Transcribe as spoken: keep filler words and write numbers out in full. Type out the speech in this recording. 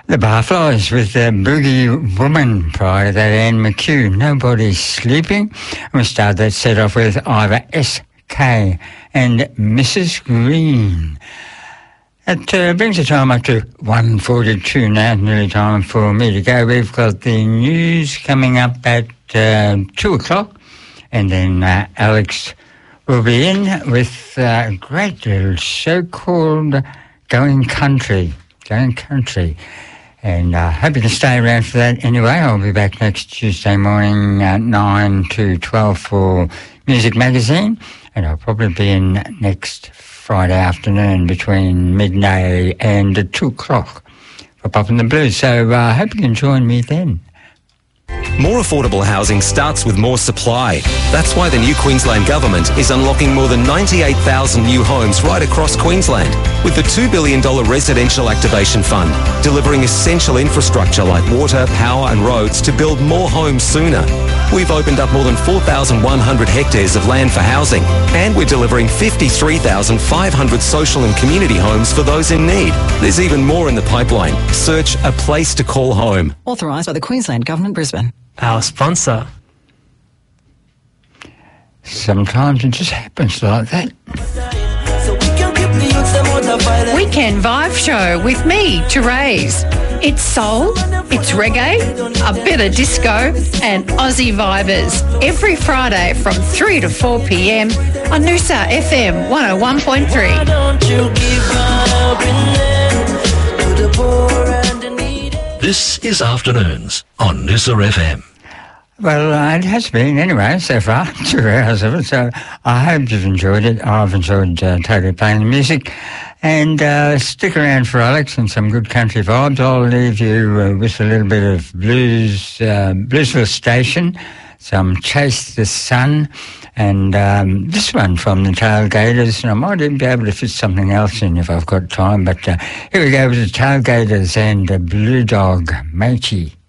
The Barflies with the Boogie Woman, prior to that Anne McHugh, Nobody's Sleeping. And we start that set off with Ivor S K and Missus Green. It uh, brings the time up to one forty-two now, nearly time for me to go. We've got the news coming up at uh, two o'clock, and then uh, Alex will be in with a great little show called Going Country. Going Country. And I uh, hope you can stay around for that anyway. I'll be back next Tuesday morning at nine to twelve for Music Magazine. And I'll probably be in next Friday afternoon between midday and two o'clock for Poppin' the Blues. So I uh, hope you can join me then. More affordable housing starts with more supply. That's why the new Queensland Government is unlocking more than ninety-eight thousand new homes right across Queensland with the two billion dollars Residential Activation Fund, delivering essential infrastructure like water, power and roads to build more homes sooner. We've opened up more than four thousand one hundred hectares of land for housing, and we're delivering fifty-three thousand five hundred social and community homes for those in need. There's even more in the pipeline. Search A Place to Call Home. Authorised by the Queensland Government, Brisbane. Our sponsor. Sometimes it just happens like that. Weekend Vibe Show with me, Therese. It's soul, it's reggae, a bit of disco and Aussie vibers. Every Friday from three to four p.m. on Noosa F M one oh one point three. This is Afternoons on Noosa F M. Well, uh, it has been anyway so far, two hours of it, so I hope you've enjoyed it. I've enjoyed uh, totally playing the music. And uh, stick around for Alex and some good country vibes. I'll leave you uh, with a little bit of blues, uh, Bluesville Station, some Chase the Sun, and um, this one from the Tailgaters. And I might even be able to fit something else in if I've got time. But uh, here we go with the Tailgaters and uh, Blue Dog Matey.